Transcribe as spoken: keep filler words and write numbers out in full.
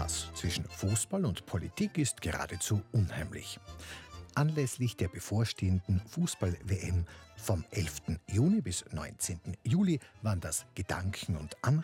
Hass zwischen Fußball und Politik ist geradezu unheimlich. Anlässlich der bevorstehenden Fußball-W M vom elften Juni bis neunzehnten Juli waren das Gedanken und Anregungen